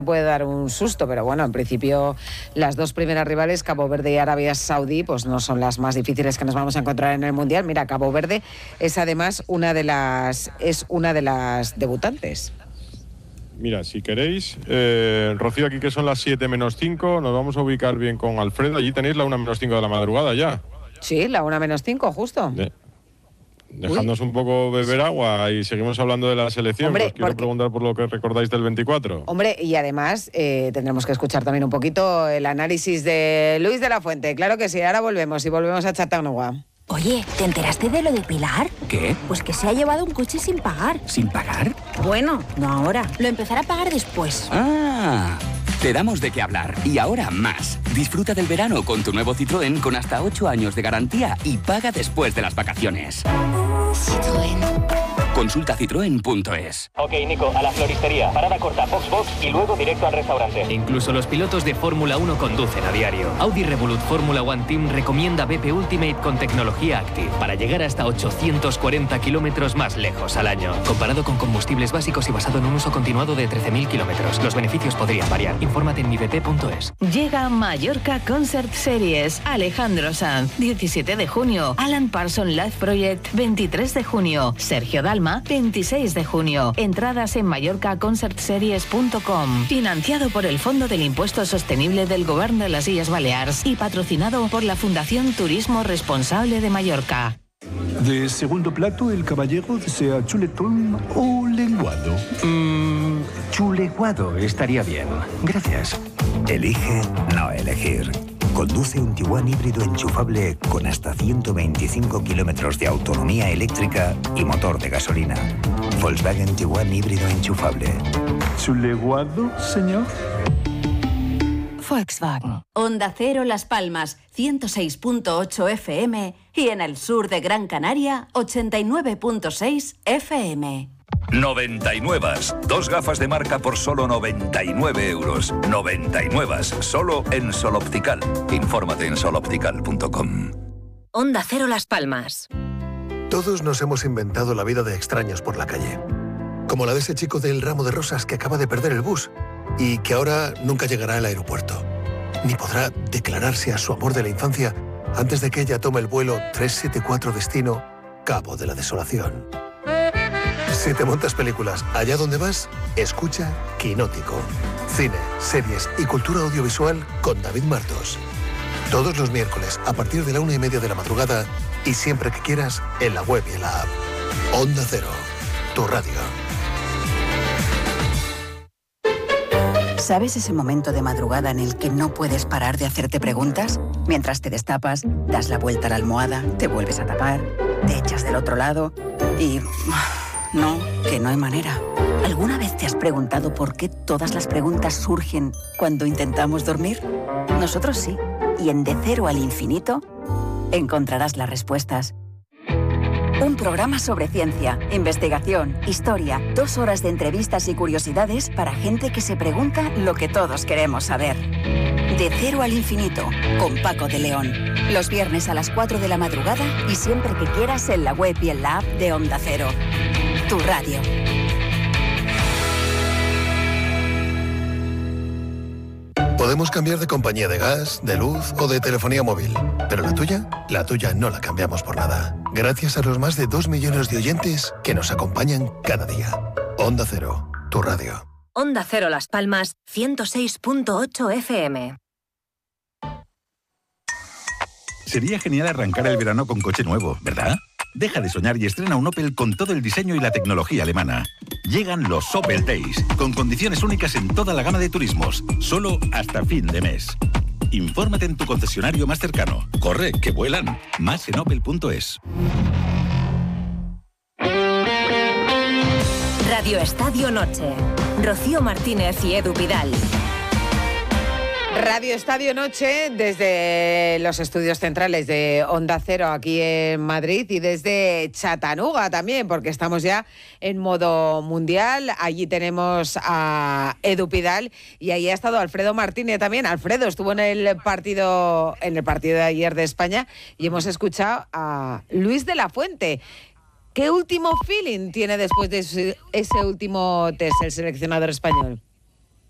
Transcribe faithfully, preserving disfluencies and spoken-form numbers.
puede dar un susto, pero bueno, en principio las dos primeras rivales, Cabo Verde y Arabia Saudí, pues no son las más difíciles que nos vamos a encontrar en el Mundial. Mira, Cabo Verde es además una de las es una de las debutantes. Mira, si queréis, eh, Rocío, aquí que son las siete menos cinco, nos vamos a ubicar bien con Alfredo. Allí tenéis la una menos cinco de la madrugada ya. Sí, la una menos cinco, justo. De Dejadnos un poco beber agua y seguimos hablando de la selección. Hombre, Os quiero porque... preguntar por lo que recordáis del veinticuatro. Hombre, y además eh, tendremos que escuchar también un poquito el análisis de Luis de la Fuente. Claro que sí, ahora volvemos y volvemos a Chattanooga. Oye, ¿te enteraste de lo de Pilar? ¿Qué? Pues que se ha llevado un coche sin pagar. ¿Sin pagar? Bueno, no ahora. Lo empezará a pagar después. Ah, te damos de qué hablar. Y ahora más. Disfruta del verano con tu nuevo Citroën con hasta ocho años de garantía y paga después de las vacaciones. Citroën. Consulta citroen punto es. Ok, Nico, a la floristería. Parada corta, box box y luego directo al restaurante. Incluso los pilotos de Fórmula uno conducen a diario. Audi Revolut Fórmula One Team recomienda B P Ultimate con tecnología Active para llegar hasta ochocientos cuarenta kilómetros más lejos al año. Comparado con combustibles básicos y basado en un uso continuado de trece mil kilómetros. Los beneficios podrían variar. Infórmate en mi b p punto es. Llega Mallorca Concert Series. Alejandro Sanz, diecisiete de junio. Alan Parsons Live Project, veintitrés de junio. Sergio Dalma, veintiséis de junio. Entradas en mallorca concert series punto com. Financiado por el Fondo del Impuesto Sostenible del Gobierno de las Illes Baleares y patrocinado por la Fundación Turismo Responsable de Mallorca. De segundo plato, el caballero desea chuletón o lenguado. Mmm, chuleguado estaría bien. Gracias. Elige no elegir. Conduce un Tiguan híbrido enchufable con hasta ciento veinticinco kilómetros de autonomía eléctrica y motor de gasolina. Volkswagen Tiguan híbrido enchufable. ¿Chuleguado, señor? Volkswagen. Onda Cero Las Palmas, ciento seis punto ocho F M y en el sur de Gran Canaria, ochenta y nueve punto seis F M. noventa y nueve. Dos gafas de marca por solo noventa y nueve euros. noventa y nueve. Solo en Sol Optical. Infórmate en sol optical punto com. Onda Cero Las Palmas. Todos nos hemos inventado la vida de extraños por la calle. Como la de ese chico del ramo de rosas que acaba de perder el bus y que ahora nunca llegará al aeropuerto. Ni podrá declararse a su amor de la infancia antes de que ella tome el vuelo trescientos setenta y cuatro destino Cabo de la Desolación. Si te montas películas allá donde vas, escucha Quinótico. Cine, series y cultura audiovisual con David Martos. Todos los miércoles a partir de la una y media de la madrugada y siempre que quieras en la web y en la app. Onda Cero, tu radio. ¿Sabes ese momento de madrugada en el que no puedes parar de hacerte preguntas? Mientras te destapas, das la vuelta a la almohada, te vuelves a tapar, te echas del otro lado y... No, que no hay manera. ¿Alguna vez te has preguntado por qué todas las preguntas surgen cuando intentamos dormir? Nosotros sí. Y en De Cero al Infinito encontrarás las respuestas. Un programa sobre ciencia, investigación, historia, dos horas de entrevistas y curiosidades para gente que se pregunta lo que todos queremos saber. De Cero al Infinito, con Paco de León. Los viernes a las cuatro de la madrugada y siempre que quieras en la web y en la app de Onda Cero. Tu radio. Podemos cambiar de compañía de gas, de luz o de telefonía móvil. Pero la tuya, la tuya no la cambiamos por nada. Gracias a los más de dos millones de oyentes que nos acompañan cada día. Onda Cero, tu radio. Onda Cero Las Palmas, ciento seis punto ocho F M. Sería genial arrancar el verano con coche nuevo, ¿verdad? Deja de soñar y estrena un Opel con todo el diseño y la tecnología alemana. Llegan los Opel Days, con condiciones únicas en toda la gama de turismos, solo hasta fin de mes. Infórmate en tu concesionario más cercano. Corre, que vuelan. Más en opel punto es. Radio Estadio Noche. Rocío Martínez y Edu Pidal. Radio Estadio Noche desde los estudios centrales de Onda Cero aquí en Madrid y desde Chattanooga también, porque estamos ya en modo mundial. Allí tenemos a Edu Pidal y ahí ha estado Alfredo Martínez también. Alfredo estuvo en el partido en el partido de ayer de España y hemos escuchado a Luis de la Fuente. ¿Qué último feeling tiene después de ese, ese último test el seleccionador español?